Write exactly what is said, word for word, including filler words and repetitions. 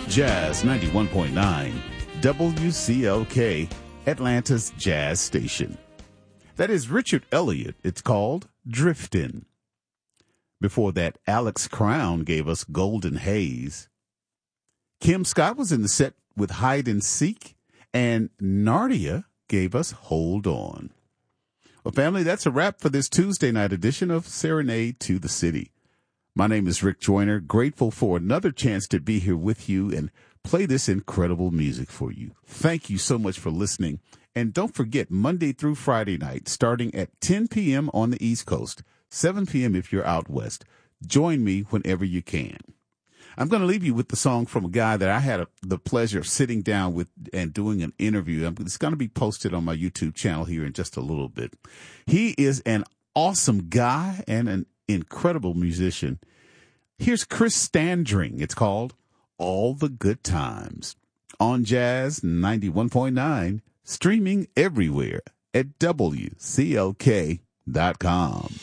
Jazz ninety-one point nine, W C L K, Atlanta's jazz station. That is Richard Elliott. It's called Driftin'. Before that, Alex Crown gave us Golden Haze. Kim Scott was in the set with Hide and Seek, and Nardia gave us Hold On. Well, family, that's a wrap for this Tuesday night edition of Serenade to the City. My name is Rick Joyner, grateful for another chance to be here with you and play this incredible music for you. Thank you so much for listening. And don't forget, Monday through Friday night, starting at ten p.m. on the East Coast, seven p.m. if you're out west. Join me whenever you can. I'm going to leave you with the song from a guy that I had a, the pleasure of sitting down with and doing an interview. It's going to be posted on my YouTube channel here in just a little bit. He is an awesome guy and an incredible musician. Here's Chris Standring. It's called All the Good Times on Jazz ninety-one point nine, streaming everywhere at W C L K dot com.